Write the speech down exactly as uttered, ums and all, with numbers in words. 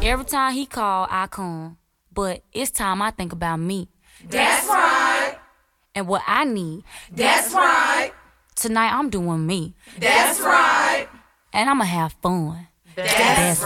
Every time he call, I come. But it's time I think about me. That's right. And what I need. That's right. Tonight I'm doing me. That's right. And I'ma have fun. That's, That's